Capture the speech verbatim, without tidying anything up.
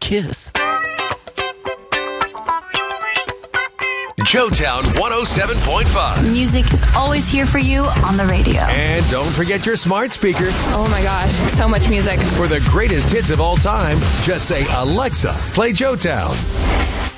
kiss. Joetown one oh seven point five. Music is always here for you on the radio. And don't forget your smart speaker. Oh my gosh, so much music. For the greatest hits of all time, just say, Alexa, play Joetown.